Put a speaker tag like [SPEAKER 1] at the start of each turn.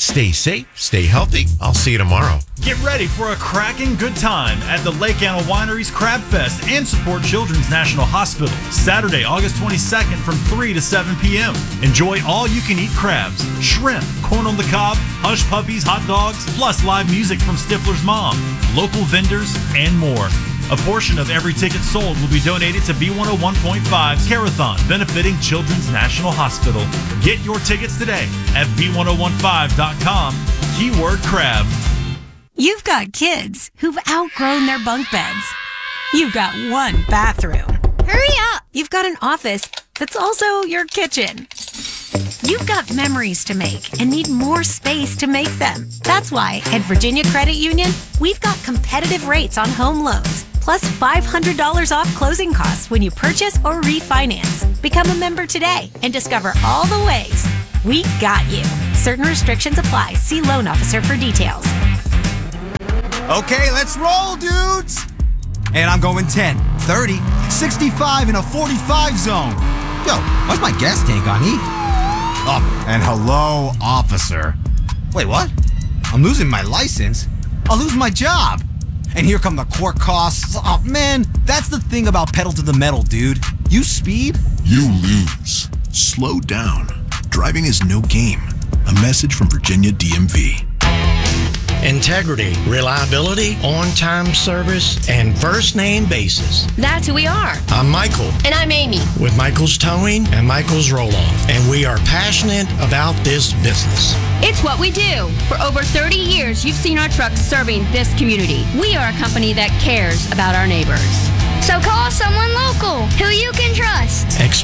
[SPEAKER 1] Stay safe, stay healthy. I'll see you tomorrow.
[SPEAKER 2] Get ready for a cracking good time at the Lake Anna Winery's Crab Fest and support Children's National Hospital. Saturday, August 22nd from 3 to 7 p.m. Enjoy all-you-can-eat crabs, shrimp, corn on the cob, hush puppies, hot dogs, plus live music from Stifler's mom, local vendors, and more. A portion of every ticket sold will be donated to B101.5's Carathon, benefiting Children's National Hospital. Get your tickets today at B1015.com, keyword crab.
[SPEAKER 3] You've got kids who've outgrown their bunk beds. You've got one bathroom.
[SPEAKER 4] Hurry up!
[SPEAKER 3] You've got an office that's also your kitchen. You've got memories to make and need more space to make them. That's why at Virginia Credit Union, we've got competitive rates on home loans, plus $500 off closing costs when you purchase or refinance. Become a member today and discover all the ways we got you. Certain restrictions apply. See loan officer for details.
[SPEAKER 5] Okay, let's roll, dudes! And I'm going 10, 30, 65 in a 45 zone. Yo, why's my gas tank on E? Oh, and hello, officer. Wait, what? I'm losing my license? I'll lose my job. And here come the court costs. Oh, man, that's the thing about pedal to the metal, dude. You speed,
[SPEAKER 6] you lose. Slow down. Driving is no game. A message from Virginia DMV.
[SPEAKER 7] Integrity, reliability, on-time service, and first-name basis.
[SPEAKER 4] That's who we are.
[SPEAKER 7] I'm Michael.
[SPEAKER 4] And I'm Amy.
[SPEAKER 7] With Michael's Towing and Michael's Roll-Off. And we are passionate about this business.
[SPEAKER 4] It's what we do. For over 30 years, you've seen our trucks serving this community. We are a company that cares about our neighbors.
[SPEAKER 8] So call someone local who you can trust.